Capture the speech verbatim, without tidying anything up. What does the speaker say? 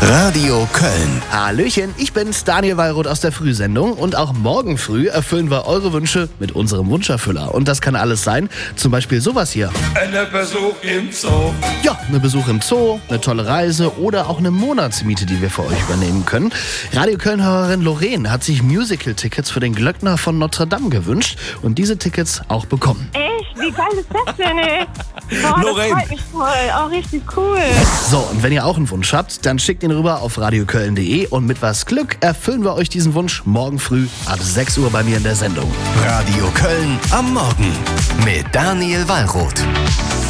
Radio Köln. Hallöchen, ich bin's, Daniel Wallroth aus der Frühsendung und auch morgen früh erfüllen wir eure Wünsche mit unserem Wunscherfüller. Und das kann alles sein, zum Beispiel sowas hier. Ein Besuch im Zoo. Ja, ein Besuch im Zoo, eine tolle Reise oder auch eine Monatsmiete, die wir für euch übernehmen können. Radio Köln-Hörerin Lorraine hat sich Musical-Tickets für den Glöckner von Notre Dame gewünscht und diese Tickets auch bekommen. Echt? Wie geil ist das denn, ey? Boah, Lorraine. das freut mich voll. Auch richtig cool. So, und wenn ihr auch einen Wunsch habt, dann schickt ihn rüber auf radioköln punkt de und mit was Glück erfüllen wir euch diesen Wunsch morgen früh ab sechs Uhr bei mir in der Sendung. Radio Köln am Morgen mit Daniel Wallroth.